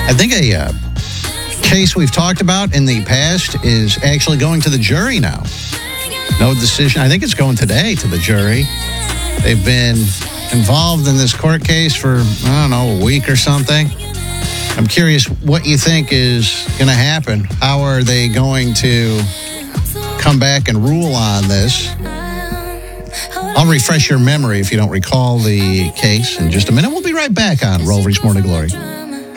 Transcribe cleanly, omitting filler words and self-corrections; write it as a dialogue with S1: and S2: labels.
S1: I think a case we've talked about in the past is actually going to the jury now. No decision. I think it's going today to the jury. They've been involved in this court case for, a week or something. I'm curious what you think is going to happen. How are they going to come back and rule on this? I'll refresh your memory if you don't recall the case in just a minute. We'll be right back on Rovery's Morning Glory.